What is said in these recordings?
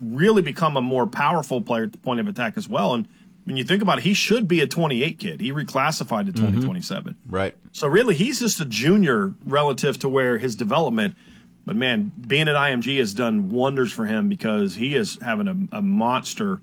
really become a more powerful player at the point of attack as well. And when you think about it, he should be a 28 kid. He reclassified to 2027. Right. So really, he's just a junior relative to where his development. But, man, being at IMG has done wonders for him because he is having a monster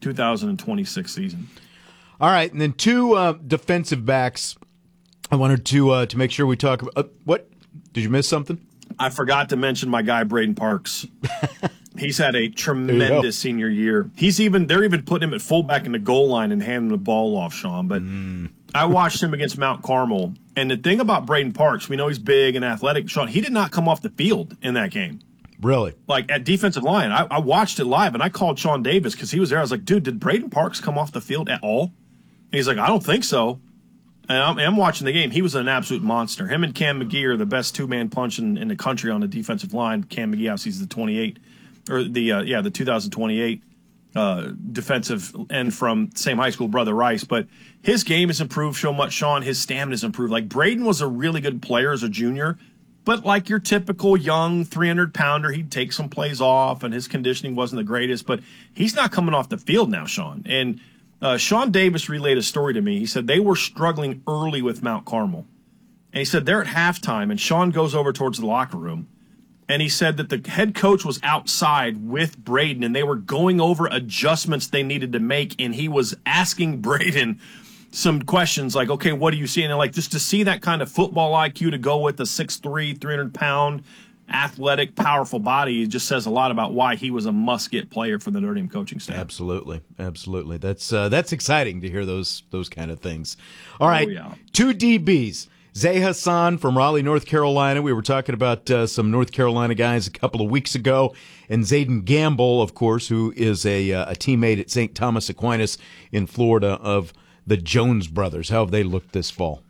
2026 season. All right, and then two defensive backs. I wanted to make sure we talk about what? Did you miss something? I forgot to mention my guy Braden Parks. He's had a tremendous senior year. They're even putting him at fullback in the goal line and handing the ball off, Sean. But I watched him against Mount Carmel, and the thing about Braden Parks, we know he's big and athletic. Sean, he did not come off the field in that game. Really? Like at defensive line, I watched it live, and I called Sean Davis because he was there. I was like, dude, did Braden Parks come off the field at all? And he's like, I don't think so. And I'm watching the game. He was an absolute monster. Him and Cam McGee are the best two-man punch in the country on the defensive line. Cam McGee, obviously, is the 28, or the 2028 defensive end from same high school, Brother Rice. But his game has improved so much, Sean. His stamina's improved. Like, Braden was a really good player as a junior, but like your typical young 300-pounder, he'd take some plays off, and his conditioning wasn't the greatest. But he's not coming off the field now, Sean. And Sean Davis relayed a story to me. He said they were struggling early with Mount Carmel. And he said they're at halftime, and Sean goes over towards the locker room. And he said that the head coach was outside with Braden, and they were going over adjustments they needed to make. And he was asking Braden some questions like, okay, what do you see? And like, just to see that kind of football IQ to go with a 6'3", 300-pound, athletic, powerful body, it just says a lot about why he was a must-get player for the Notre Dame coaching staff. Absolutely. That's exciting to hear those kind of things. All right, two DBs. Zay Hassan from Raleigh, North Carolina. We were talking about some North Carolina guys a couple of weeks ago. And Zayden Gamble, of course, who is a teammate at St. Thomas Aquinas in Florida of the Jones brothers. How have they looked this fall?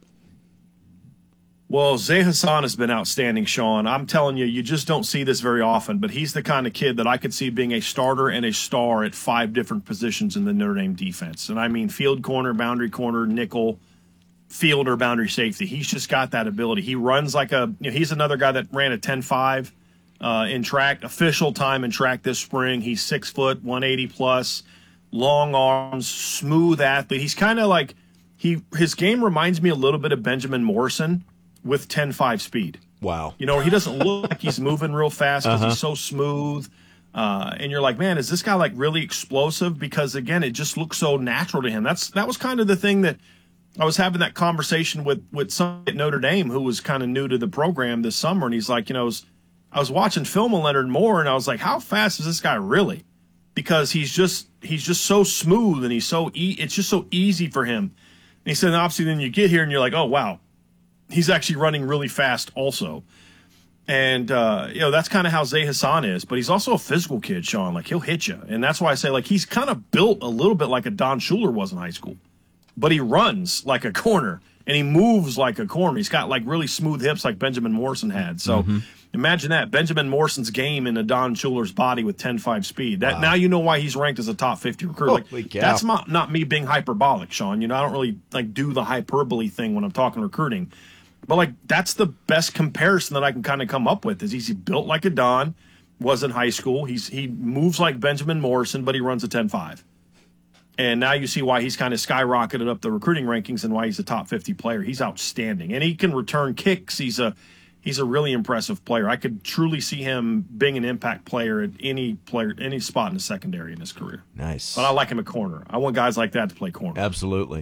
Well, Zay Hassan has been outstanding, Sean. I'm telling you, you just don't see this very often, but he's the kind of kid that I could see being a starter and a star at 5 different positions in the Notre Dame defense. And I mean field corner, boundary corner, nickel, fielder, boundary safety. He's just got that ability. He runs like he's another guy that ran a 10.5 in track, official time in track this spring. He's 6 foot, 180 plus, long arms, smooth athlete. He's kind of like, his game reminds me a little bit of Benjamin Morrison with 10.5 speed. Wow. He doesn't look like he's moving real fast because he's so smooth. And you're like, man, is this guy like really explosive? Because again, it just looks so natural to him. That was kind of the thing that I was having that conversation with someone at Notre Dame who was kind of new to the program this summer. And he's like, I was watching film of Leonard Moore and I was like, how fast is this guy really? Because he's just so smooth and it's just so easy for him. And he said, obviously then you get here and you're like, oh, wow. He's actually running really fast also. And, that's kind of how Zay Hassan is. But he's also a physical kid, Sean. Like, he'll hit you. And that's why I say, like, he's kind of built a little bit like a Don Schuler was in high school. But he runs like a corner, and he moves like a corner. He's got, like, really smooth hips like Benjamin Morrison had. So imagine that. Benjamin Morrison's game in a Don Schuler's body with 10.5 speed. Wow. Now you know why he's ranked as a top 50 recruit. That's not me being hyperbolic, Sean. I don't really, like, do the hyperbole thing when I'm talking recruiting. But, like, that's the best comparison that I can kind of come up with is he's built like a Don, was in high school. He moves like Benjamin Morrison, but he runs a 10.5. And now you see why he's kind of skyrocketed up the recruiting rankings and why he's a top 50 player. He's outstanding. And he can return kicks. He's a really impressive player. I could truly see him being an impact player at any spot in the secondary in his career. Nice. But I like him at corner. I want guys like that to play corner. Absolutely.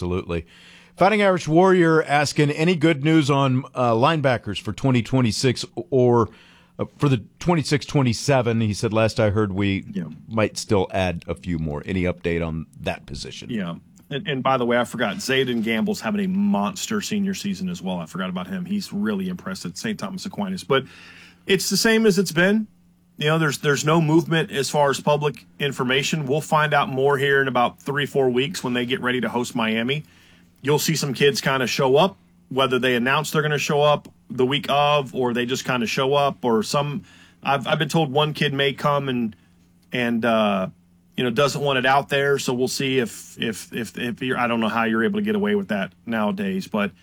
Fighting Irish Warrior asking any good news on linebackers for 2026 or for the 26-27. He said last I heard we might still add a few more. Any update on that position? Yeah. And by the way, I forgot, Zayden Gamble's having a monster senior season as well. I forgot about him. He's really impressed at St. Thomas Aquinas. But it's the same as it's been. There's no movement as far as public information. We'll find out more here in about 3-4 weeks when they get ready to host Miami. You'll see some kids kind of show up, whether they announce they're going to show up the week of or they just kind of show up, or some. I've been told one kid may come and doesn't want it out there. So we'll see if you're, I don't know how you're able to get away with that nowadays, but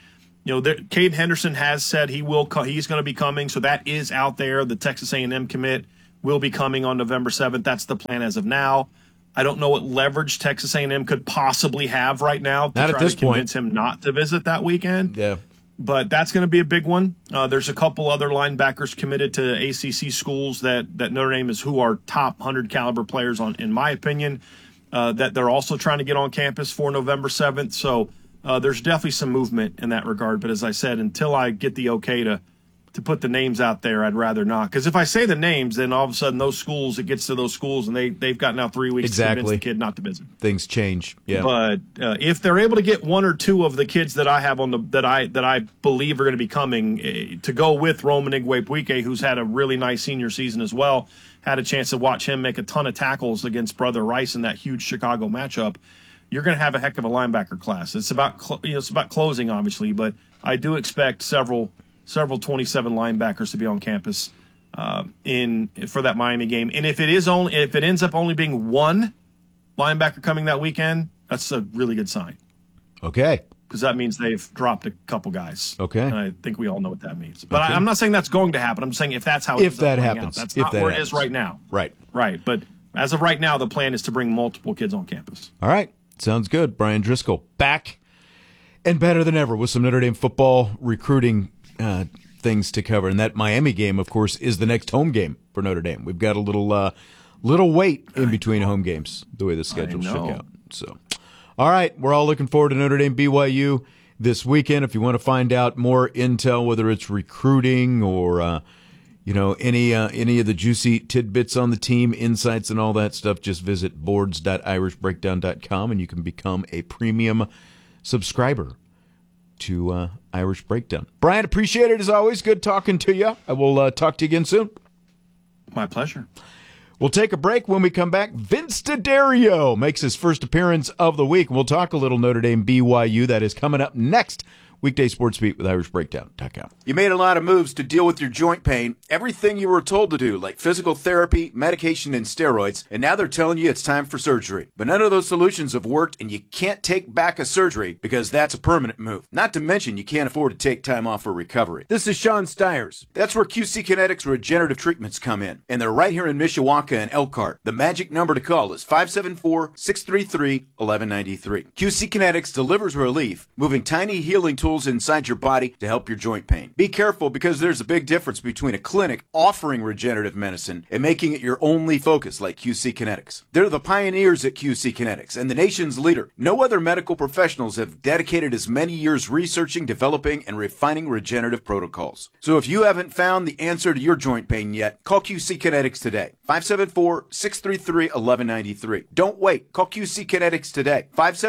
Caden Henderson has said he's going to be coming, so that is out there. The Texas A&M commit will be coming on November 7th. That's the plan as of now. I don't know what leverage Texas A&M could possibly have right now to try to convince him not to visit that weekend. Yeah. But that's going to be a big one. There's a couple other linebackers committed to ACC schools that Notre Dame is who are top 100 caliber players on, in my opinion, that they're also trying to get on campus for November 7th. So there's definitely some movement in that regard. But as I said, until I get the okay to put the names out there, I'd rather not. Because if I say the names, then all of a sudden those schools, it gets to those schools, and they've got now 3 weeks to convince the kid not to visit. Things change, yeah. But if they're able to get one or two of the kids that I have on that I believe are going to be coming to go with Roman Igwebuike, who's had a really nice senior season as well, had a chance to watch him make a ton of tackles against Brother Rice in that huge Chicago matchup, you're going to have a heck of a linebacker class. It's about it's about closing, obviously, but I do expect several 27 linebackers to be on campus for that Miami game. And if it ends up only being one linebacker coming that weekend, that's a really good sign. Okay. Because that means they've dropped a couple guys. Okay. And I think we all know what that means. But I'm not saying that's going to happen. I'm saying if that's how it if that happens. Out. That's not where it is right now. Right. Right. But as of right now, the plan is to bring multiple kids on campus. All right. Sounds good. Brian Driscoll back and better than ever with some Notre Dame football recruiting things to cover. And that Miami game, of course, is the next home game for Notre Dame. We've got a little wait in between home games, the way the schedule shook out. So, all right, we're all looking forward to Notre Dame BYU this weekend. If you want to find out more intel, whether it's recruiting or any of the juicy tidbits on the team, insights and all that stuff, just visit boards.irishbreakdown.com and you can become a premium subscriber to Irish Breakdown. Brian, appreciate it as always. Good talking to you. I will talk to you again soon. My pleasure. We'll take a break. When we come back, Vince D'Addario makes his first appearance of the week. We'll talk a little Notre Dame BYU. That is coming up next. Weekday Sports Beat with IrishBreakdown.com. You made a lot of moves to deal with your joint pain, everything you were told to do, like physical therapy, medication, and steroids, and now they're telling you it's time for surgery. But none of those solutions have worked, and you can't take back a surgery because that's a permanent move. Not to mention you can't afford to take time off for recovery. This is Sean Stiers. That's where QC Kinetics Regenerative Treatments come in, and they're right here in Mishawaka and Elkhart. The magic number to call is 574-633-1193. QC Kinetics delivers relief, moving tiny healing tools inside your body to help your joint pain. Be careful because there's a big difference between a clinic offering regenerative medicine and making it your only focus like QC Kinetics. They're the pioneers at QC Kinetics and the nation's leader. No other medical professionals have dedicated as many years researching, developing, and refining regenerative protocols. So if you haven't found the answer to your joint pain yet, call QC Kinetics today. 574-633-1193. Don't wait. Call QC Kinetics today.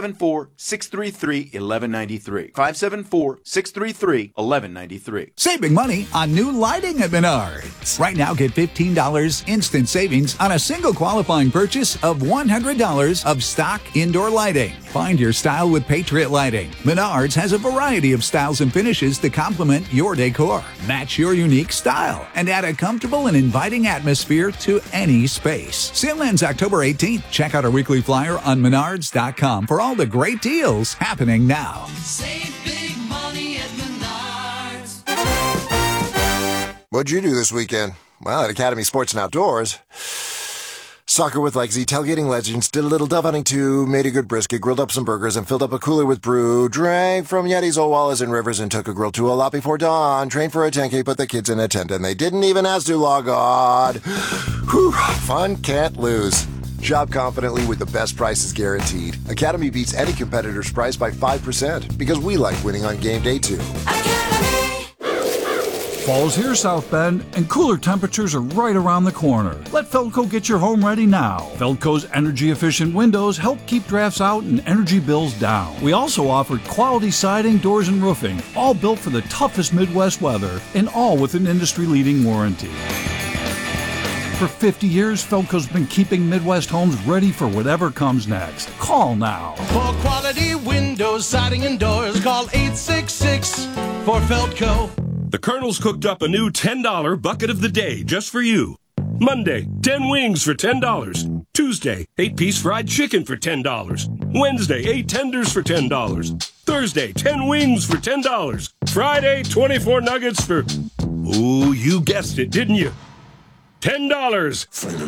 574-633-1193. 574-633-1193. Save big money on new lighting at Menards. Right now, get $15 instant savings on a single qualifying purchase of $100 of stock indoor lighting. Find your style with Patriot Lighting. Menards has a variety of styles and finishes to complement your decor. Match your unique style and add a comfortable and inviting atmosphere to any space. Sale ends October 18th. Check out our weekly flyer on menards.com for all the great deals happening now. Save big money at Menards. What'd you do this weekend? Well, at Academy Sports and Outdoors. Soccer with Legacy, tailgating legends, did a little dove hunting too, made a good brisket, grilled up some burgers, and filled up a cooler with brew, drank from Yeti's, Old Wallas, and Rivers, and took a grill to a lot before dawn, trained for a 10K, put the kids in a tent, and they didn't even ask to log on. Whew, fun can't lose. Shop confidently with the best prices guaranteed. Academy beats any competitor's price by 5% because we like winning on game day too. Academy. Fall's here, South Bend, and cooler temperatures are right around the corner. Let Feldco get your home ready now. Feldco's energy-efficient windows help keep drafts out and energy bills down. We also offer quality siding, doors, and roofing, all built for the toughest Midwest weather, and all with an industry-leading warranty. For 50 years, Feldco's been keeping Midwest homes ready for whatever comes next. Call now. For quality windows, siding, and doors, call 866 for Feldco. The Colonel's cooked up a new $10 bucket of the day just for you. Monday, 10 wings for $10. Tuesday, 8-piece fried chicken for $10. Wednesday, 8 tenders for $10. Thursday, 10 wings for $10. Friday, 24 nuggets for... Ooh, you guessed it, didn't you? $10.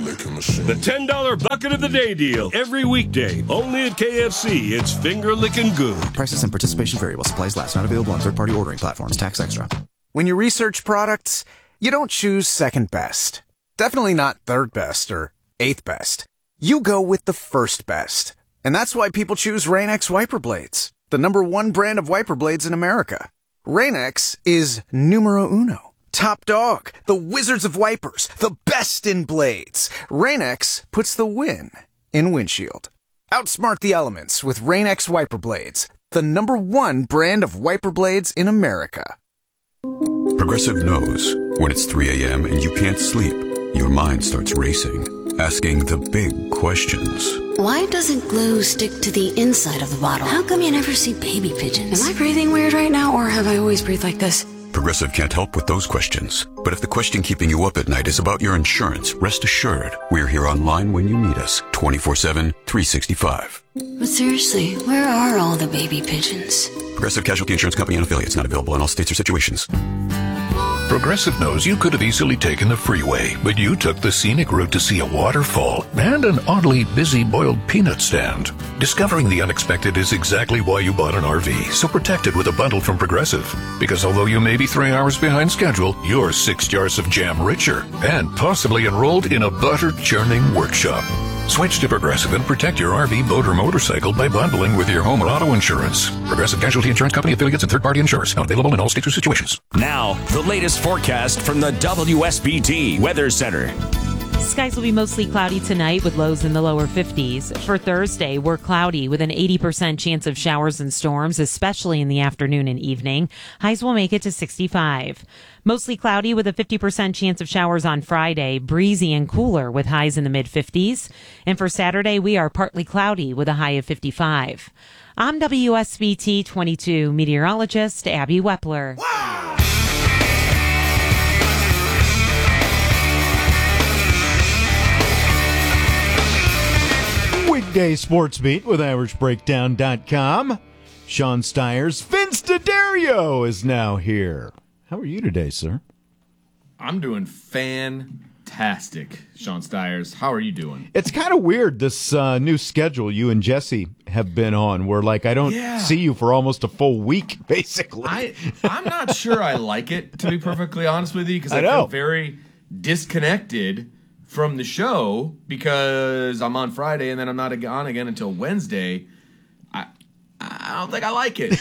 The $10 bucket of the day deal. Every weekday. Only at KFC. It's finger licking good. Prices and participation vary while supplies last. Not available on third-party ordering platforms. Tax extra. When you research products, you don't choose second best. Definitely not third best or eighth best. You go with the first best. And that's why people choose Rain-X wiper blades, the #1 brand of wiper blades in America. Rain-X is numero uno. Top dog, the wizards of wipers, the best in blades. Rain-X puts the win in windshield. Outsmart the elements with Rain-X wiper blades, the #1 brand of wiper blades in America. Progressive knows when it's 3 a.m. and you can't sleep, your mind starts racing, asking the big questions. Why doesn't glue stick to the inside of the bottle? How come you never see baby pigeons? Am I breathing weird right now, or have I always breathed like this? Progressive can't help with those questions. But if the question keeping you up at night is about your insurance, rest assured, we're here online when you need us, 24/7, 365. But seriously, where are all the baby pigeons? Progressive Casualty Insurance Company and affiliates, not available in all states or situations. Progressive knows you could have easily taken the freeway, but you took the scenic route to see a waterfall and an oddly busy boiled peanut stand. Discovering the unexpected is exactly why you bought an RV, so protect it with a bundle from Progressive. Because although you may be 3 hours behind schedule, you're 6 jars of jam richer and possibly enrolled in a butter churning workshop. Switch to Progressive and protect your RV, boat, or motorcycle by bundling with your home or auto insurance. Progressive Casualty Insurance Company, affiliates, and third-party insurers. Not available in all states or situations. Now, the latest forecast from the WSBT Weather Center. Skies will be mostly cloudy tonight with lows in the lower 50s. For Thursday, we're cloudy with an 80% chance of showers and storms, especially in the afternoon and evening. Highs will make it to 65. Mostly cloudy with a 50% chance of showers on Friday, breezy and cooler with highs in the mid-50s. And for Saturday, we are partly cloudy with a high of 55. I'm WSBT 22 meteorologist Abby Wepler. Wow! Weekday Sports Beat with IrishBreakdown.com. Sean Stiers. Vince D'Addario is now here. How are you today, sir? I'm doing fantastic, Sean Stiers. How are you doing? It's kind of weird, this new schedule you and Jesse have been on, where like I don't see you for almost a full week, basically. I'm not sure I like it, to be perfectly honest with you, because I feel very disconnected from the show because I'm on Friday and then I'm not on again until Wednesday. I don't think I like it.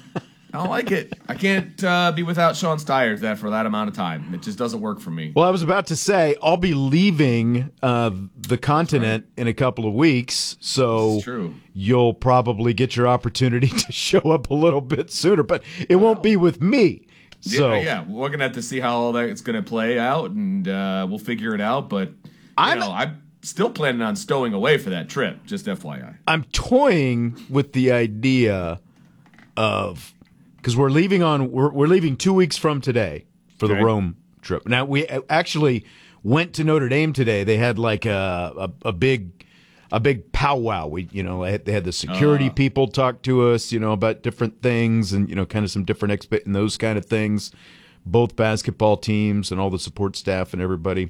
I don't like it. I can't be without Sean Stiers for that amount of time. It just doesn't work for me. Well, I was about to say, I'll be leaving the continent in a couple of weeks, so you'll probably get your opportunity to show up a little bit sooner, but it won't be with me. So yeah, we're going to have to see how all that's going to play out, and we'll figure it out, but I'm still planning on stowing away for that trip, just FYI. I'm toying with the idea of... Because we're leaving 2 weeks from today for the Rome trip. Now we actually went to Notre Dame today. They had like a big powwow. They had the security people talk to us, about different things and kind of some different and those kind of things. Both basketball teams and all the support staff and everybody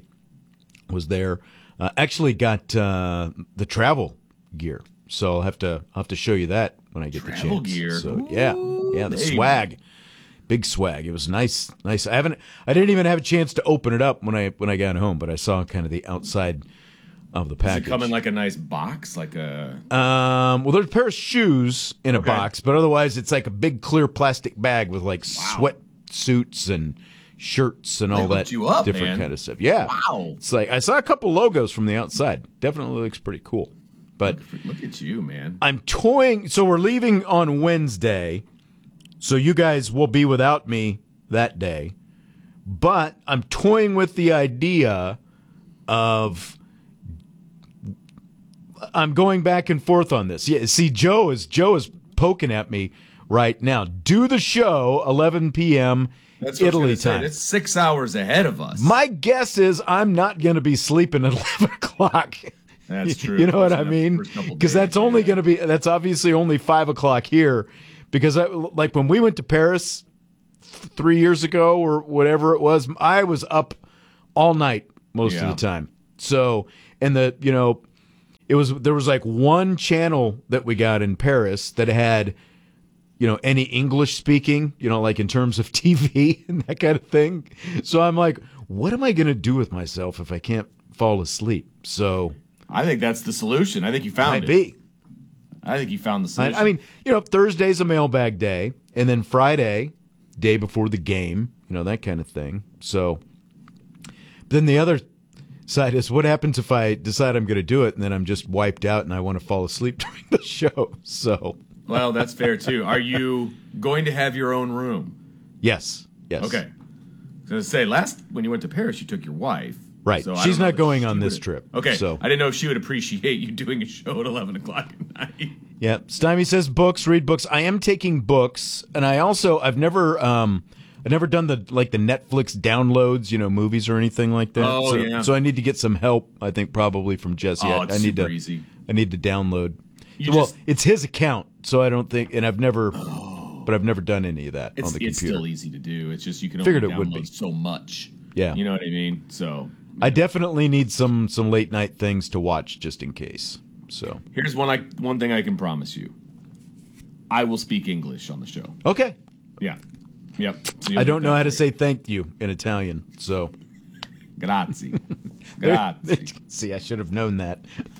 was there. Actually got the travel gear, so I'll have to show you that when I get the chance. Travel gear. So yeah, the swag, big swag. It was nice. I didn't even have a chance to open it up when I got home, but I saw kind of the outside of the package. Does it come in like a nice box, like a? Well, there's a pair of shoes in a box, but otherwise it's like a big clear plastic bag with like sweat suits and shirts and all that different kind of stuff. Yeah, wow. It's like I saw a couple logos from the outside. Definitely looks pretty cool. But look at you, man. I'm toying. So we're leaving on Wednesday. So you guys will be without me that day. But I'm toying with the idea of I'm going back and forth on this. Yeah, see, Joe is poking at me right now. Do the show 11 p.m. That's what Italy time. It's 6 hours ahead of us. My guess is I'm not going to be sleeping at 11 o'clock. That's true. You know what I mean? Because that's only going to be, that's obviously only 5 o'clock here. Because like when we went to Paris 3 years ago or whatever it was, I was up all night most of the time. So, and there was like one channel that we got in Paris that had, any English speaking, like in terms of TV and that kind of thing. So I'm like, what am I going to do with myself if I can't fall asleep? So I think that's the solution. I think you found it. I think you found the solution. I mean, Thursday's a mailbag day, and then Friday, day before the game, that kind of thing. So then the other side is, what happens if I decide I'm going to do it and then I'm just wiped out and I want to fall asleep during the show? So, well, that's fair too. Are you going to have your own room? Yes. Okay. I was going to say, when you went to Paris, you took your wife. Right. So she's not going on this trip. Okay. So I didn't know if she would appreciate you doing a show at 11 o'clock at night. Yeah. Stymie says read books. I am taking books, and I've never done the Netflix downloads, movies or anything like that. Oh, yeah. So I need to get some help, I think, probably from Jesse. It's super easy. I need to download. It's his account, so I don't think, and I've never done any of that on the computer. It's still easy to do. It's just you can only download so much. Yeah. You know what I mean? So I definitely need some late night things to watch just in case. So here's one thing I can promise you. I will speak English on the show. Okay. Yeah. Yep. So I don't know how to say thank you in Italian, so grazie. Grazie. See, I should have known that.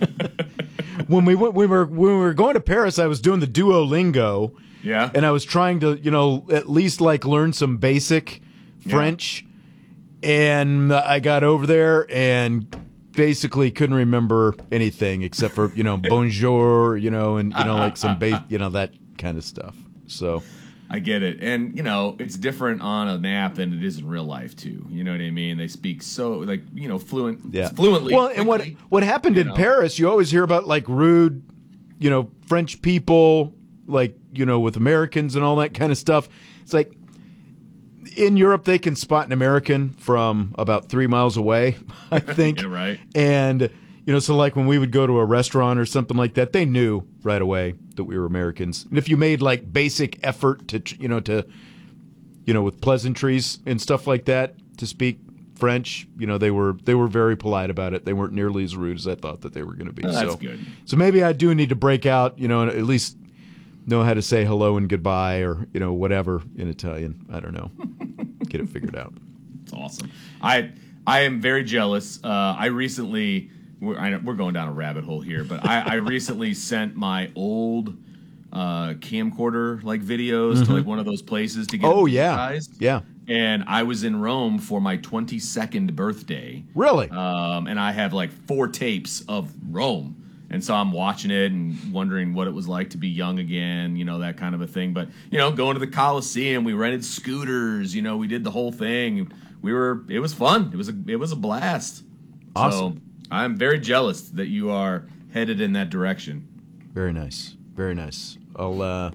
When we were going to Paris, I was doing the Duolingo. Yeah. And I was trying to, at least learn some basic French. And I got over there and basically couldn't remember anything except for, bonjour, and, some that kind of stuff. So I get it. And, it's different on an app than it is in real life, too. You know what I mean? They speak so, fluently. Well, and what happened in Paris, you always hear about, rude, French people, with Americans and all that kind of stuff. It's like, in Europe, they can spot an American from about 3 miles away, I think. Yeah, right. And, so when we would go to a restaurant or something like that, they knew right away that we were Americans. And if you made basic effort to with pleasantries and stuff like that to speak French, they were very polite about it. They weren't nearly as rude as I thought that they were going to be. That's good. So maybe I do need to break out, and at least know how to say hello and goodbye or, whatever in Italian. I don't know. Get it figured out. It's awesome. I am very jealous. I recently, we're going down a rabbit hole here, but I recently sent my old camcorder videos to one of those places to get digitized. Yeah. And I was in Rome for my 22nd birthday. Really? And I have 4 tapes of Rome. And so I'm watching it and wondering what it was like to be young again, that kind of a thing. But, going to the Coliseum, we rented scooters, we did the whole thing. It was fun. It was a blast. Awesome. So I'm very jealous that you are headed in that direction. Very nice. Very nice. I'll,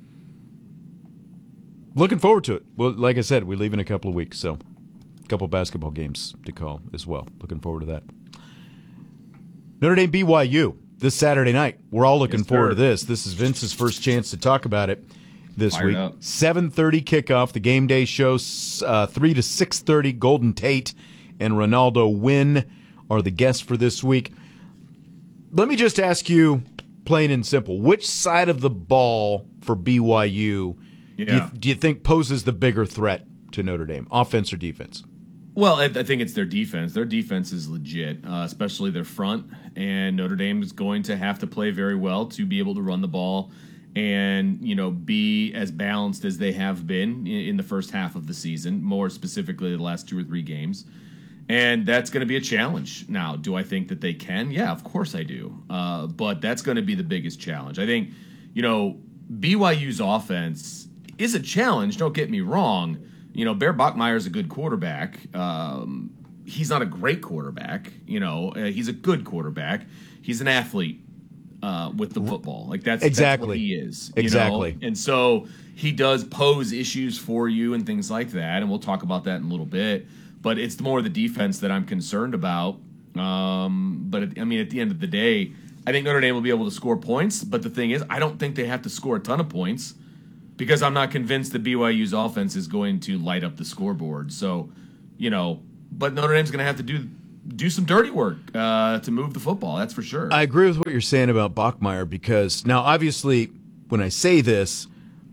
looking forward to it. Well, like I said, we leave in a couple of weeks, so a couple of basketball games to call as well. Looking forward to that. Notre Dame BYU. This Saturday night. We're all looking forward to this. This is Vince's first chance to talk about it this week. 7:30 kickoff. The game day show, 3 to 6:30. Golden Tate and Ronaldo Wynn are the guests for this week. Let me just ask you, plain and simple, which side of the ball for BYU do you think poses the bigger threat to Notre Dame, offense or defense? Well, I think it's their defense. Their defense is legit, especially their front. And Notre Dame is going to have to play very well to be able to run the ball and, be as balanced as they have been in the first half of the season, more specifically the last 2 or 3 games. And that's going to be a challenge. Now, do I think that they can? Yeah, of course I do. But that's going to be the biggest challenge. I think, BYU's offense is a challenge, don't get me wrong. Bear Bachmeier is a good quarterback. He's not a great quarterback. He's a good quarterback. He's an athlete with the football. That's what he is. Exactly. And so he does pose issues for you and things like that, and we'll talk about that in a little bit. But it's more the defense that I'm concerned about. But at the end of the day, I think Notre Dame will be able to score points. But the thing is, I don't think they have to score a ton of points, because I'm not convinced that BYU's offense is going to light up the scoreboard. So, but Notre Dame's going to have to do do some dirty work to move the football. That's for sure. I agree with what you're saying about Bachmeier, because now obviously when I say this,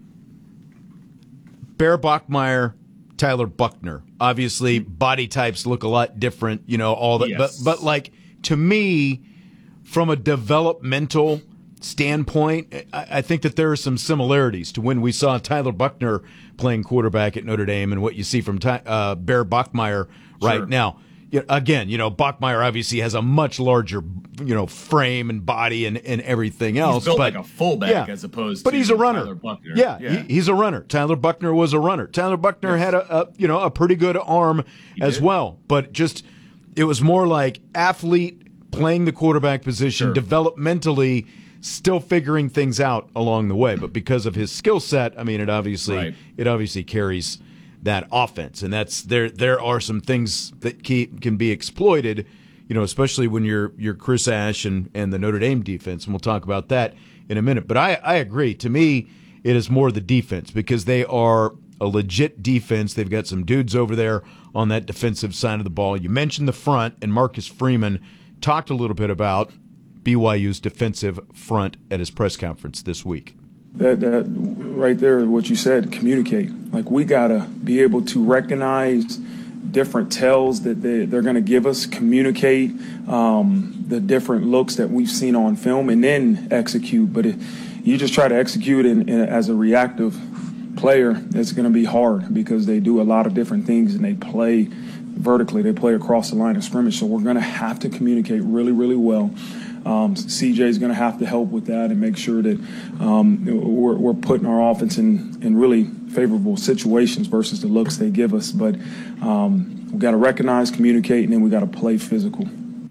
Bear Bachmeier, Tyler Buchner, obviously body types look a lot different, all that. Yes. But like, to me, from a developmental standpoint, I think that there are some similarities to when we saw Tyler Buchner playing quarterback at Notre Dame and what you see from Bear Bachmeier right now. Again, Bachmeier obviously has a much larger, frame and body and everything else. He's built but like a fullback as opposed but to he's a runner. Tyler Buchner. Yeah. He's a runner. Tyler Buchner was a runner. Tyler Buchner had a pretty good arm as well. But it was more like athlete playing the quarterback position, developmentally still figuring things out along the way. But because of his skill set, I mean, it obviously carries that offense, and that's there are some things that can be exploited, especially when you're Chris Ash and the Notre Dame defense, and we'll talk about that in a minute. But I agree. To me, it is more the defense, because they are a legit defense. They've got some dudes over there on that defensive side of the ball. You mentioned the front, and Marcus Freeman talked a little bit about BYU's defensive front at his press conference this week. That right there, what you said, communicate. Like, we got to be able to recognize different tells that they're going to give us, communicate the different looks that we've seen on film, and then execute. But if you just try to execute as a reactive player, it's going to be hard, because they do a lot of different things and they play vertically. They play across the line of scrimmage. So we're going to have to communicate really, really well. CJ is going to have to help with that and make sure that we're putting our offense in really favorable situations versus the looks they give us. But we've got to recognize, communicate, and then we got to play physical.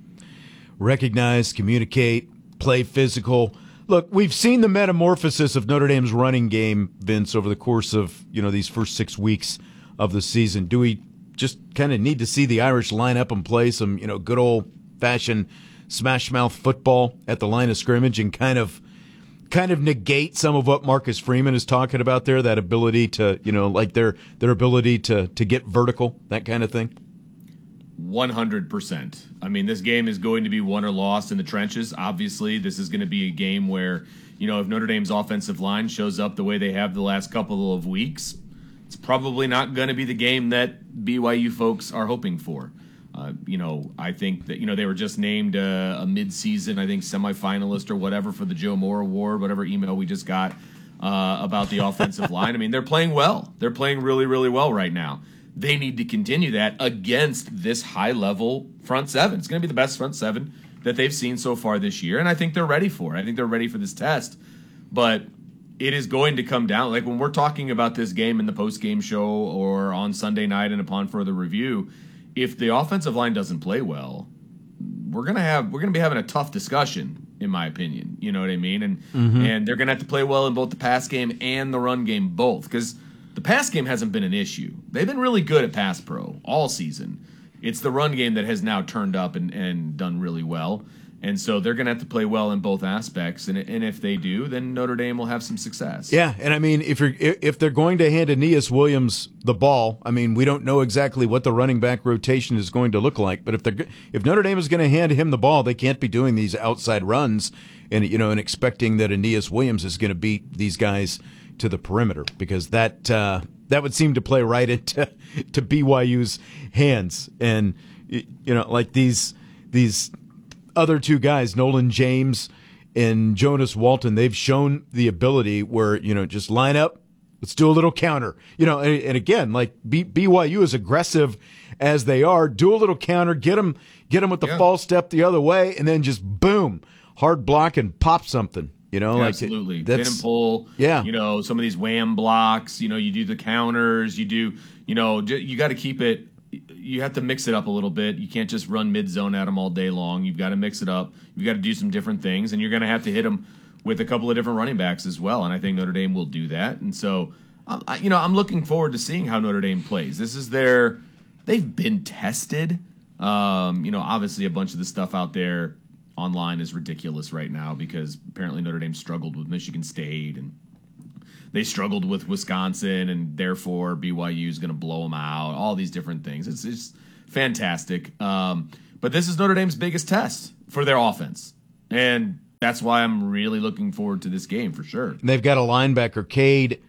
Recognize, communicate, play physical. Look, we've seen the metamorphosis of Notre Dame's running game, Vince, over the course of these first 6 weeks of the season. Do we just kind of need to see the Irish line up and play some good old-fashioned smash mouth football at the line of scrimmage and kind of negate some of what Marcus Freeman is talking about there, that ability to, like their ability to get vertical, that kind of thing? 100%. I mean, this game is going to be won or lost in the trenches. Obviously, this is going to be a game where, if Notre Dame's offensive line shows up the way they have the last couple of weeks, it's probably not going to be the game that BYU folks are hoping for. I think that, they were just named a mid-season, semifinalist or whatever for the Joe Moore Award, whatever email we just got about the offensive line. I mean, they're playing well. They're playing really, really well right now. They need to continue that against this high-level front seven. It's going to be the best front seven that they've seen so far this year, and I think they're ready for it. I think they're ready for this test. But it is going to come down. Like, when we're talking about this game in the post-game show or on Sunday night and upon further review, if the offensive line doesn't play well, we're gonna be having a tough discussion, in my opinion. You know what I mean? And they're gonna have to play well in both the pass game and the run game, both, because the pass game hasn't been an issue. They've been really good at pass pro all season. It's the run game that has now turned up and done really well. And so they're going to have to play well in both aspects, and if they do, then Notre Dame will have some success. Yeah, and I mean, if they're going to hand Aeneas Williams the ball, I mean, we don't know exactly what the running back rotation is going to look like. But if Notre Dame is going to hand him the ball, they can't be doing these outside runs and expecting that Aeneas Williams is going to beat these guys to the perimeter, because that would seem to play right into BYU's hands. And like these other two guys, Nolan James and Jonas Walton, they've shown the ability where, just line up, let's do a little counter. And again, like BYU, as aggressive as they are, do a little counter, get them with the false step the other way, and then just boom, hard block and pop something. Absolutely. Pin and pull. Yeah. Some of these wham blocks, you do the counters, you got to keep it. You have to mix it up a little bit. You can't just run mid-zone at them all day long. You've got to mix it up. You've got to do some different things, and you're going to have to hit them with a couple of different running backs as well, and I think Notre Dame will do that. And so, I'm looking forward to seeing how Notre Dame plays. They've been tested. Obviously a bunch of the stuff out there online is ridiculous right now, because apparently Notre Dame struggled with Michigan State, and they struggled with Wisconsin, and therefore BYU is going to blow them out. All these different things. It's fantastic. But this is Notre Dame's biggest test for their offense. And that's why I'm really looking forward to this game for sure. And they've got a linebacker, Cade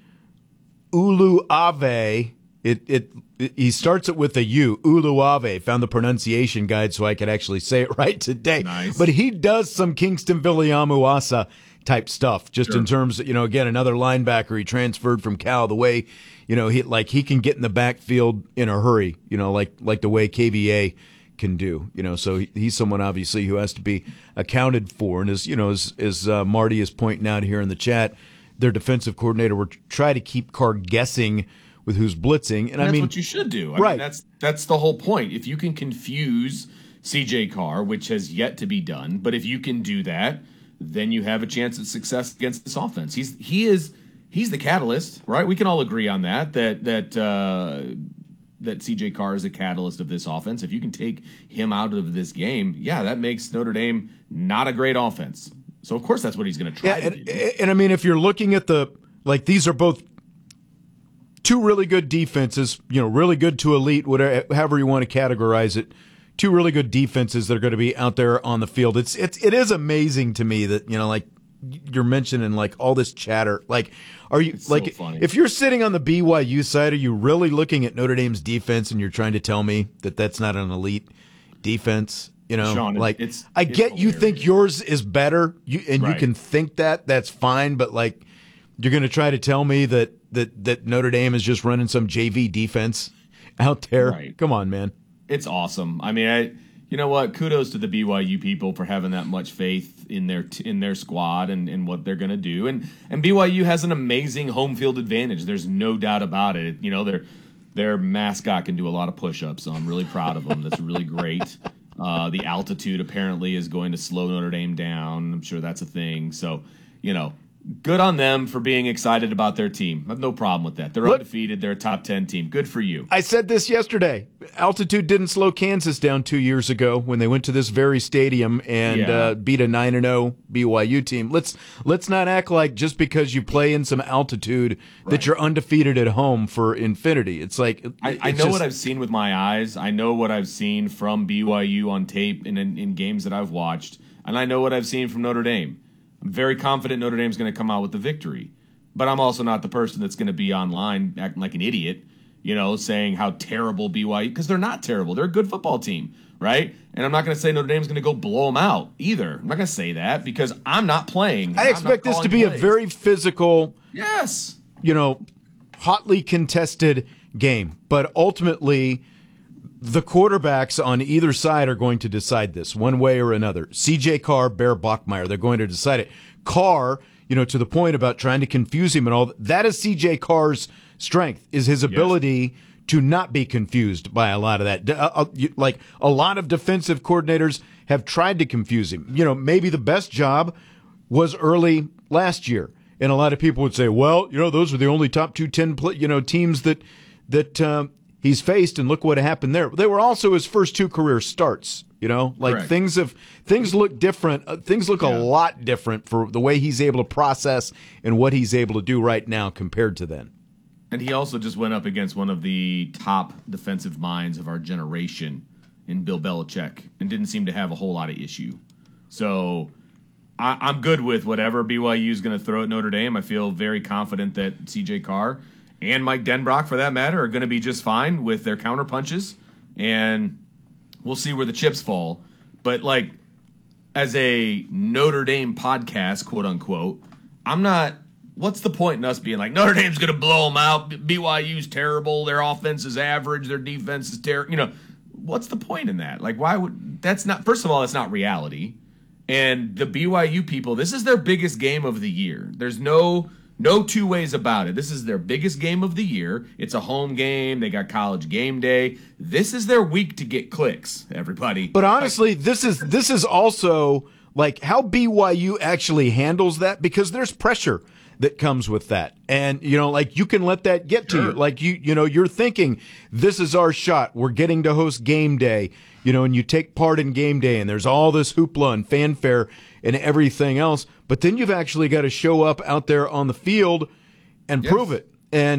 Uluave. He starts it with a U. Uluave. Found the pronunciation guide so I could actually say it right today. Nice. But he does some Kingston Viliamuasa type stuff, just in terms of, again, another linebacker. He transferred from Cal the way, he can get in the backfield in a hurry, like the way KVA can do, so he's someone obviously who has to be accounted for. And as Marty is pointing out here in the chat, their defensive coordinator will try to keep Carr guessing with who's blitzing. And that's what you should do. Right. I mean, that's the whole point. If you can confuse CJ Carr, which has yet to be done, but if you can do that, then you have a chance at success against this offense. He's the catalyst, right? We can all agree on that CJ Carr is a catalyst of this offense. If you can take him out of this game, that makes Notre Dame not a great offense. So, of course, that's what he's going to try to do. And, I mean, if you're looking at these are both two really good defenses, really good to elite, however you want to categorize it, two really good defenses that are going to be out there on the field. It is amazing to me that, you're mentioning all this chatter. Are you so funny. If you're sitting on the BYU side, are you really looking at Notre Dame's defense and you're trying to tell me that that's not an elite defense? Sean, I it's get hilarious. you think yours is better, you can think that's fine, but you're going to try to tell me that Notre Dame is just running some JV defense out there. Right. Come on, man. It's awesome. I mean, you know what? Kudos to the BYU people for having that much faith in their squad and what they're going to do. And BYU has an amazing home field advantage. There's no doubt about it. Their mascot can do a lot of push-ups, so I'm really proud of them. That's really great. The altitude apparently is going to slow Notre Dame down. I'm sure that's a thing. So, good on them for being excited about their team. I have no problem with that. They're undefeated. They're a top 10 team. Good for you. I said this yesterday. Altitude didn't slow Kansas down 2 years ago when they went to this very stadium and beat a 9-0 BYU team. Let's not act like just because you play in some altitude that you're undefeated at home for infinity. It's like I know what I've seen with my eyes. I know what I've seen from BYU on tape and in games that I've watched, and I know what I've seen from Notre Dame. I'm very confident Notre Dame's going to come out with the victory. But I'm also not the person that's going to be online acting like an idiot, saying how terrible BYU, because they're not terrible. They're a good football team, right? And I'm not going to say Notre Dame's going to go blow them out either. I'm not going to say that because I'm not playing. I expect this to be a very physical, hotly contested game. But ultimately, the quarterbacks on either side are going to decide this one way or another. CJ Carr, Bear Bachmeier, they're going to decide it. Carr, to the point about trying to confuse him and all that is CJ Carr's strength, is his ability to not be confused by a lot of that. A lot of defensive coordinators have tried to confuse him. Maybe the best job was early last year. And a lot of people would say, well, those were the only top 210 teams that he's faced, and look what happened there. They were also his first two career starts. Correct. things look different. Things look a lot different for the way he's able to process and what he's able to do right now compared to then. And he also just went up against one of the top defensive minds of our generation in Bill Belichick and didn't seem to have a whole lot of issue. So I'm good with whatever BYU is going to throw at Notre Dame. I feel very confident that CJ Carr and Mike Denbrock, for that matter, are going to be just fine with their counter punches, and we'll see where the chips fall. But, as a Notre Dame podcast, quote-unquote, I'm not – what's the point in us being like, Notre Dame's going to blow them out, BYU's terrible, their offense is average, their defense is terrible. What's the point in that? Why would – that's not – first of all, that's not reality. And the BYU people, this is their biggest game of the year. There's no two ways about it. This is their biggest game of the year. It's a home game. They got College Game Day. This is their week to get clicks, everybody. But honestly, this is also how BYU actually handles that, because there's pressure that comes with that. And, you can let that get to you. You're thinking, this is our shot. We're getting to host game day, and you take part in game day, and there's all this hoopla and fanfare and everything else. But then you've actually got to show up out there on the field and prove it. And,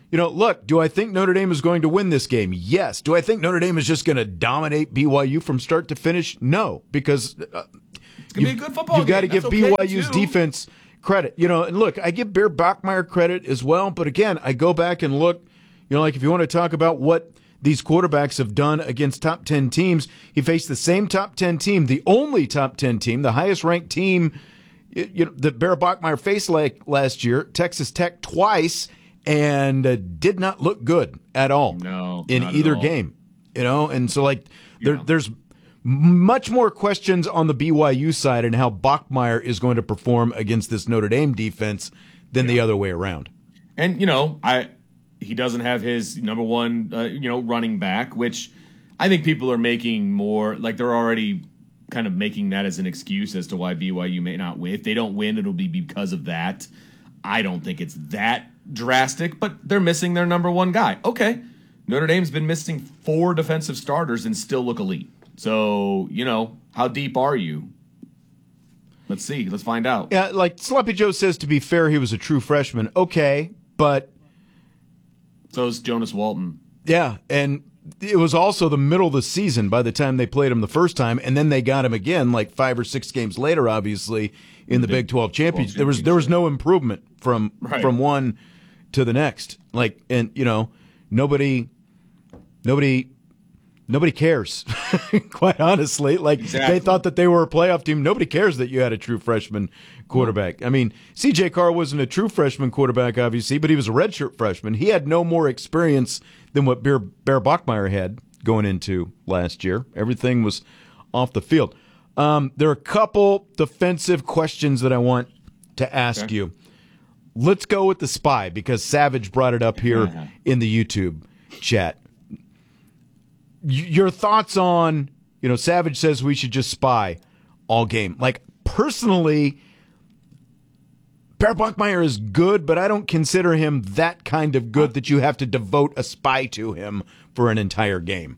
look, do I think Notre Dame is going to win this game? Yes. Do I think Notre Dame is just going to dominate BYU from start to finish? No, because it's going to be a good football game. You've got to give BYU's defense credit. And look, I give Bear Bachmeier credit as well, but again, I go back and look, like if you want to talk about what these quarterbacks have done against top 10 teams, he faced the same top 10 team, the only top 10 team, the highest ranked team that Bear Bachmeier faced last year, Texas Tech, twice, and did not look good at all in either game. And so there's much more questions on the BYU side and how Bachmeier is going to perform against this Notre Dame defense than the other way around. And he doesn't have his number one running back, which I think people are making more like they're already kind of making that as an excuse as to why BYU may not win. If they don't win, it'll be because of that. I don't think it's that drastic, but they're missing their number one guy. Okay, Notre Dame's been missing 4 defensive starters and still look elite. So, how deep are you? Let's see. Let's find out. Yeah, like Sloppy Joe says, to be fair, he was a true freshman. Okay, but so is Jonas Walton. Yeah, and it was also the middle of the season by the time they played him the first time, and then they got him again 5 or 6 games later, obviously, in the Big 12 championship. There was no improvement from one to the next. Nobody cares, quite honestly. Exactly. They thought that they were a playoff team. Nobody cares that you had a true freshman quarterback. I mean, C.J. Carr wasn't a true freshman quarterback, obviously, but he was a redshirt freshman. He had no more experience than what Bear Bachmeier had going into last year. Everything was off the field. There are a couple defensive questions that I want to ask you. Let's go with the spy, because Savage brought it up here in the YouTube chat. Your thoughts on, Savage says we should just spy all game. Personally, Bear Bachmeier is good, but I don't consider him that kind of good that you have to devote a spy to him for an entire game.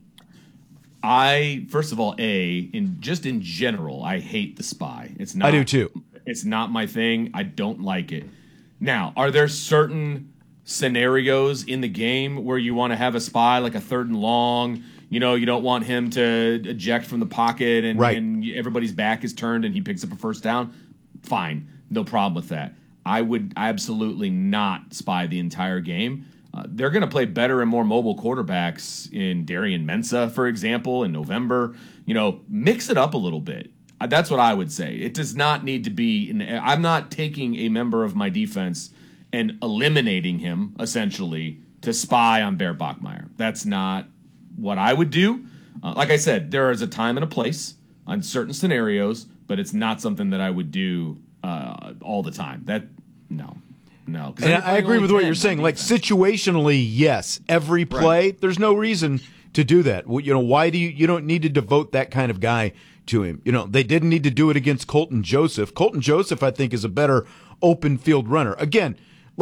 First of all, in general, I hate the spy. It's not. I do too. It's not my thing. I don't like it. Now, are there certain scenarios in the game where you want to have a spy, like a 3rd and long? You don't want him to eject from the pocket and everybody's back is turned and he picks up a first down. Fine. No problem with that. I would absolutely not spy the entire game. They're going to play better and more mobile quarterbacks in Darian Mensah, for example, in November. Mix it up a little bit. That's what I would say. It does not need to be. I'm not taking a member of my defense and eliminating him, essentially, to spy on Bear Bachmeier. That's not what I would do. Like I said, there is a time and a place on certain scenarios, but it's not something that I would do all the time. No. And I agree with what you're saying. Situationally, yes. Every play, there's no reason to do that. Why do you don't need to devote that kind of guy to him? They didn't need to do it against Colton Joseph. Colton Joseph, I think, is a better open field runner. Again,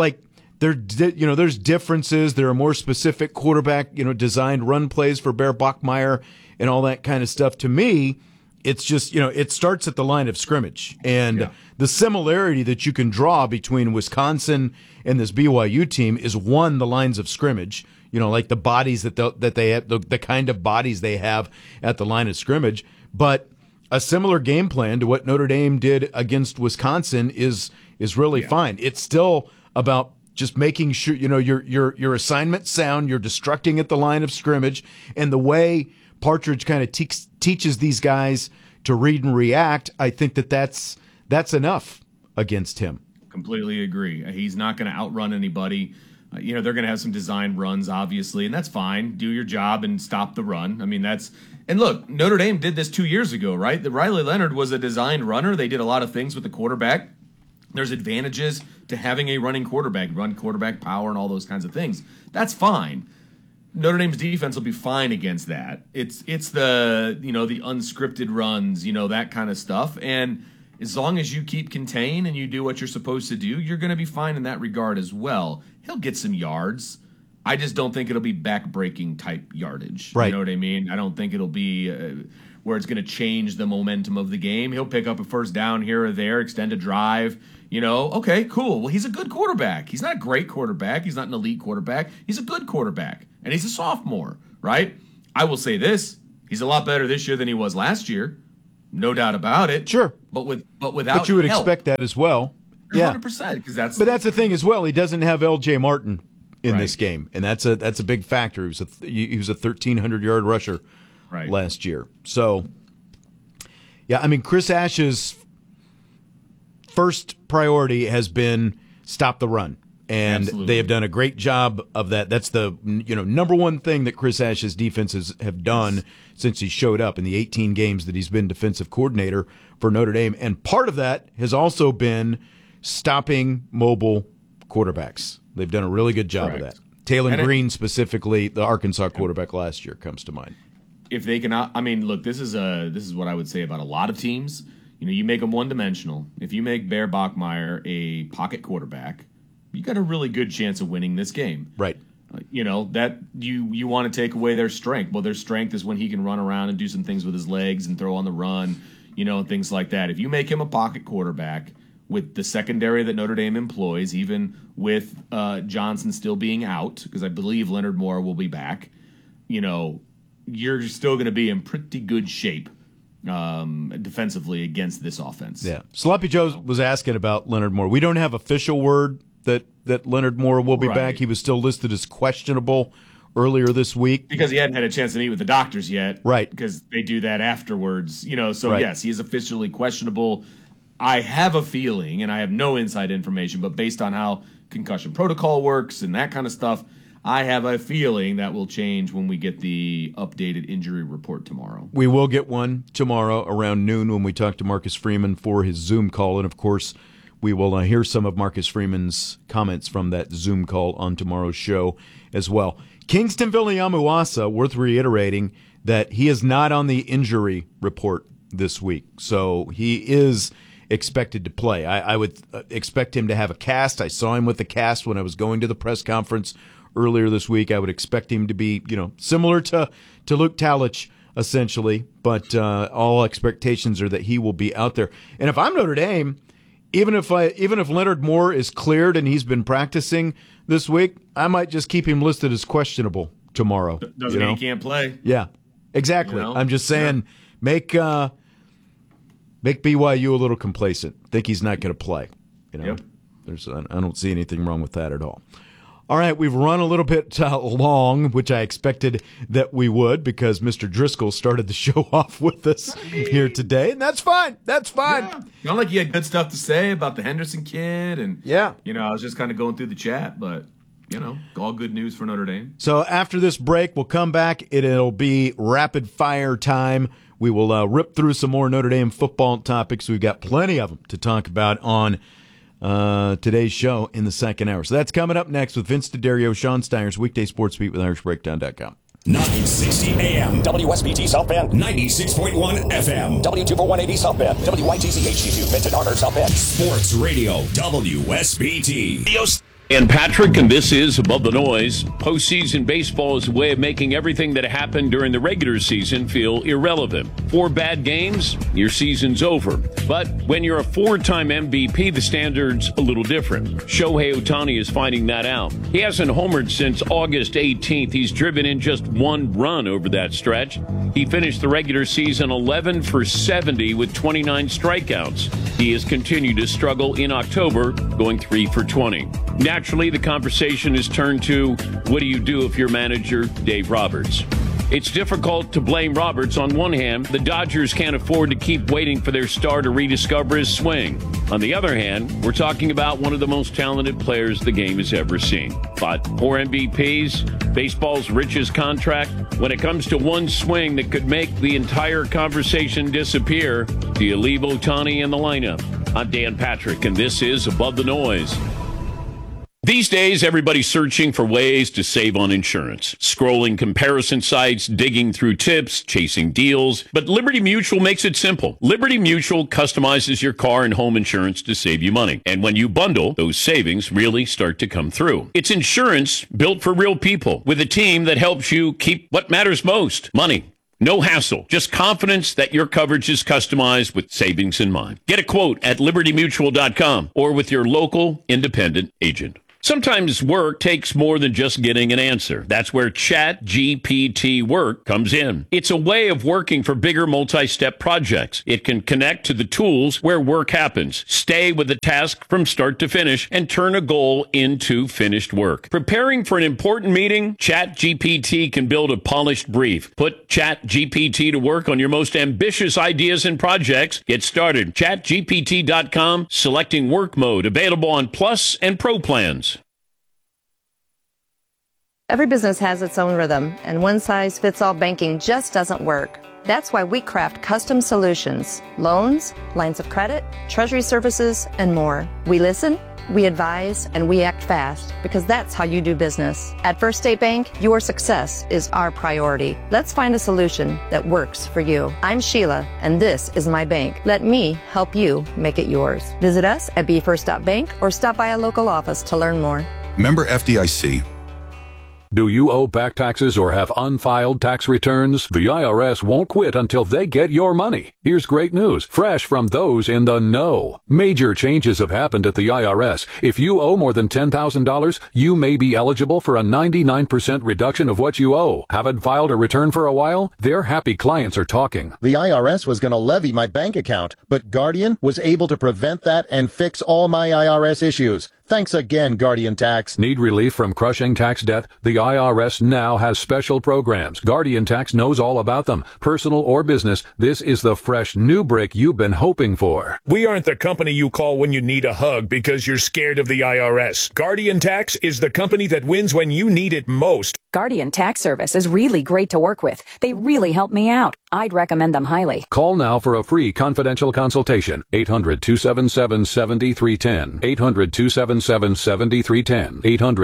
there's differences. There are more specific quarterback, designed run plays for Bear Bachmeier and all that kind of stuff. To me, it's just, it starts at the line of scrimmage. And the similarity that you can draw between Wisconsin and this BYU team is, one, the lines of scrimmage, the bodies that they have, the kind of bodies they have at the line of scrimmage. But a similar game plan to what Notre Dame did against Wisconsin is really fine. It's still about just making sure, your assignment sound, you're destructing at the line of scrimmage, and the way Partridge kind of teaches these guys to read and react, I think that's enough against him. Completely agree. He's not going to outrun anybody. They're going to have some design runs, obviously, and that's fine. Do your job and stop the run. I mean, and look, Notre Dame did this 2 years ago, right? Riley Leonard was a designed runner. They did a lot of things with the quarterback. There's advantages to having a running quarterback, run quarterback power and all those kinds of things. That's fine. Notre Dame's defense will be fine against that. It's the the unscripted runs, that kind of stuff. And as long as you keep contained and you do what you're supposed to do, you're going to be fine in that regard as well. He'll get some yards. I just don't think it'll be back-breaking type yardage. Right. You know what I mean? I don't think it'll be where it's going to change the momentum of the game. He'll pick up a first down here or there, extend a drive. Okay, cool. Well, he's a good quarterback. He's not a great quarterback. He's not an elite quarterback. He's a good quarterback, and he's a sophomore, right? I will say this. He's a lot better this year than he was last year. No doubt about it. Sure. But without But you would help, expect that as well. 100%, because that's the thing as well. He doesn't have L.J. Martin in this game, and that's a big factor. He was a 1,300-yard rusher last year. So, Chris Ash's first priority has been stop the run, and they have done a great job of that. That's the number one thing that Chris Ash's defenses have done since he showed up in the 18 games that he's been defensive coordinator for Notre Dame, and part of that has also been stopping mobile quarterbacks. They've done a really good job of that. Taylor Green specifically, the Arkansas quarterback last year, comes to mind. If they can, look, this is what I would say about a lot of teams. You make them one-dimensional. If you make Bear Bachmeier a pocket quarterback, you got a really good chance of winning this game. Right. That you want to take away their strength. Well, their strength is when he can run around and do some things with his legs and throw on the run, things like that. If you make him a pocket quarterback with the secondary that Notre Dame employs, even with Johnson still being out, because I believe Leonard Moore will be back, you're still going to be in pretty good shape defensively against this offense. Yeah. Sloppy Joe was asking about Leonard Moore. We don't have official word that Leonard Moore will be back. He was still listed as questionable earlier this week. Because he hadn't had a chance to meet with the doctors yet. Right. Because they do that afterwards. Yes, he is officially questionable. I have a feeling, and I have no inside information, but based on how concussion protocol works and that kind of stuff, I have a feeling that will change when we get the updated injury report tomorrow. We will get one tomorrow around noon when we talk to Marcus Freeman for his Zoom call. And, of course, we will hear some of Marcus Freeman's comments from that Zoom call on tomorrow's show as well. Kingston Viliamu-Asa, worth reiterating that he is not on the injury report this week. So he is expected to play. I would expect him to have a cast. I saw him with the cast when I was going to the press conference earlier this week. I would expect him to be, similar to Luke Talich, essentially, but all expectations are that he will be out there. And if I'm Notre Dame, even if Leonard Moore is cleared and he's been practicing this week, I might just keep him listed as questionable tomorrow. Doesn't mean he can't play. Yeah, exactly. I'm just saying, make BYU a little complacent. Think he's not going to play. Yep. I don't see anything wrong with that at all. All right, we've run a little bit long, which I expected that we would because Mr. Driscoll started the show off with us here today, and that's fine. That's fine. Yeah. Not like you had good stuff to say about the Henderson kid, and I was just kind of going through the chat, but all good news for Notre Dame. So after this break, we'll come back. It'll be rapid fire time. We will rip through some more Notre Dame football topics. We've got plenty of them to talk about on today's show in the second hour. So that's coming up next with Vince D'Addario, Sean Steyer's Weekday Sports Beat with IrishBreakdown.com. 960 AM, WSBT South Bend, 96.1 FM, W24180 South Bend, WYTC HD2, Benton Harbor, South Bend. Sports Radio, WSBT. And Patrick, and this is Above the Noise. Postseason baseball is a way of making everything that happened during the regular season feel irrelevant. 4 bad games, your season's over. But when you're a 4-time MVP, the standard's a little different. Shohei Ohtani is finding that out. He hasn't homered since August 18th. He's driven in just 1 run over that stretch. He finished the regular season 11 for 70 with 29 strikeouts. He has continued to struggle in October, going 3 for 20. Naturally, the conversation is turned to, what do you do if you're manager Dave Roberts? It's difficult to blame Roberts. On one hand, the Dodgers can't afford to keep waiting for their star to rediscover his swing. On the other hand, we're talking about one of the most talented players the game has ever seen. But 4 MVPs, baseball's richest contract, when it comes to one swing that could make the entire conversation disappear, do you leave Ohtani in the lineup? I'm Dan Patrick, and this is Above the Noise. These days, everybody's searching for ways to save on insurance. Scrolling comparison sites, digging through tips, chasing deals. But Liberty Mutual makes it simple. Liberty Mutual customizes your car and home insurance to save you money. And when you bundle, those savings really start to come through. It's insurance built for real people with a team that helps you keep what matters most, money. No hassle, just confidence that your coverage is customized with savings in mind. Get a quote at libertymutual.com or with your local independent agent. Sometimes work takes more than just getting an answer. That's where ChatGPT Work comes in. It's a way of working for bigger multi-step projects. It can connect to the tools where work happens, stay with the task from start to finish, and turn a goal into finished work. Preparing for an important meeting? ChatGPT can build a polished brief. Put ChatGPT to work on your most ambitious ideas and projects. Get started. ChatGPT.com, selecting work mode, available on Plus and Pro plans. Every business has its own rhythm, and one-size-fits-all banking just doesn't work. That's why we craft custom solutions, loans, lines of credit, treasury services, and more. We listen, we advise, and we act fast, because that's how you do business. At First State Bank, your success is our priority. Let's find a solution that works for you. I'm Sheila, and this is my bank. Let me help you make it yours. Visit us at bfirst.bank or stop by a local office to learn more. Member FDIC. Do you owe back taxes or have unfiled tax returns? The IRS won't quit until they get your money. Here's great news, fresh from those in the know. Major changes have happened at the IRS. If you owe more than $10,000, you may be eligible for a 99% reduction of what you owe. Haven't filed a return for a while? Their happy clients are talking. The IRS was going to levy my bank account, but Guardian was able to prevent that and fix all my IRS issues. Thanks again, Guardian Tax. Need relief from crushing tax debt? The IRS now has special programs. Guardian Tax knows all about them. Personal or business, this is the fresh new brick you've been hoping for. We aren't the company you call when you need a hug because you're scared of the IRS. Guardian Tax is the company that wins when you need it most. Guardian Tax Service is really great to work with. They really help me out. I'd recommend them highly. Call now for a free confidential consultation. 800-277-7310. 800-277-7310.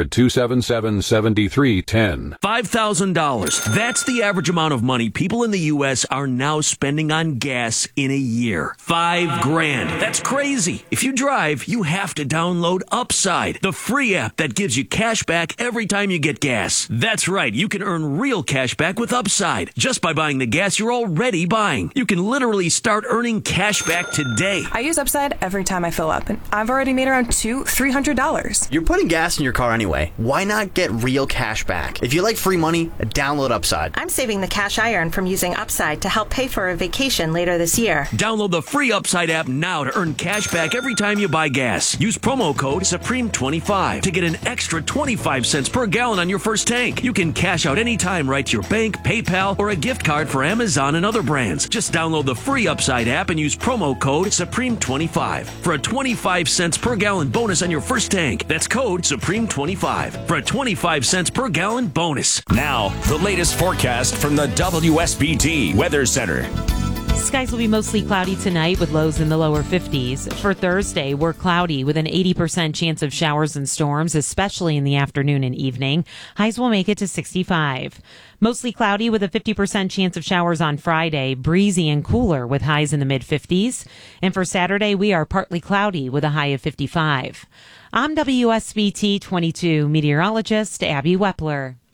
800-277-7310. $5,000. That's the average amount of money people in the U.S. are now spending on gas in a year. $5,000. That's crazy. If you drive, you have to download Upside, the free app that gives you cash back every time you get gas. That's right. You can earn real cash back with Upside just by buying the gas you're already buying. You can literally start earning cash back today. I use Upside every time I fill up, and I've already made around $200-$300. You're putting gas in your car anyway. Why not get real cash back? If you like free money, download Upside. I'm saving the cash I earn from using Upside to help pay for a vacation later this year. Download the free Upside app now to earn cash back every time you buy gas. Use promo code SUPREME25 to get an extra 25 cents per gallon on your first tank. You can cash out anytime right to your bank, PayPal, or a gift card for Amazon and other brands. Just download the free Upside app and use promo code SUPREME25 for a 25 cents per gallon bonus on your first tank. That's code SUPREME25 for a 25 cents per gallon bonus. Now, the latest forecast from the WSBT Weather Center. Skies will be mostly cloudy tonight with lows in the lower 50s. For Thursday, we're cloudy with an 80% chance of showers and storms, especially in the afternoon and evening. Highs will make it to 65. Mostly cloudy with a 50% chance of showers on Friday, breezy and cooler with highs in the mid-50s. And for Saturday, we are partly cloudy with a high of 55. I'm WSBT 22 meteorologist Abby Wepler.